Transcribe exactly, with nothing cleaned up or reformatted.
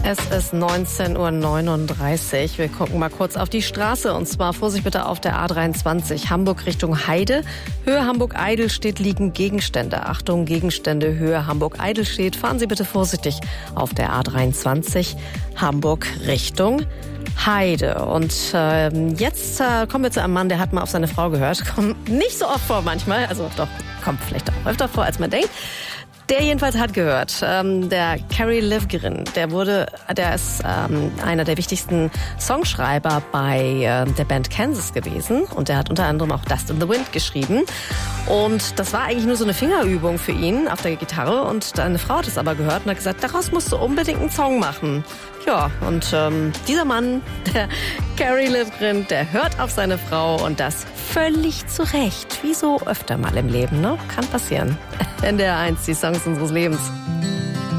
Es ist neunzehn Uhr neununddreißig. Wir gucken mal kurz auf die Straße. Und zwar Vorsicht bitte auf der A dreiundzwanzig. Hamburg Richtung Heide. Höhe Hamburg-Eidelstedt liegen Gegenstände. Achtung, Gegenstände, Höhe Hamburg-Eidelstedt. Fahren Sie bitte vorsichtig auf der A dreiundzwanzig. Hamburg Richtung Heide. Und äh, jetzt äh, kommen wir zu einem Mann, der hat mal auf seine Frau gehört. Kommt nicht so oft vor manchmal. Also doch, kommt vielleicht auch öfter vor, als man denkt. Der jedenfalls hat gehört, ähm, der Kerry Livgren, der wurde, der ist ähm, einer der wichtigsten Songschreiber bei äh, der Band Kansas gewesen und der hat unter anderem auch Dust in the Wind geschrieben und das war eigentlich nur so eine Fingerübung für ihn auf der Gitarre und seine Frau hat es aber gehört und hat gesagt, daraus musst du unbedingt einen Song machen. Ja, und ähm, dieser Mann, der Kerry Livgren, der hört auf seine Frau und das völlig zu Recht, wie so öfter mal im Leben, ne? Kann passieren. N D R eins, die Songs unseres Lebens.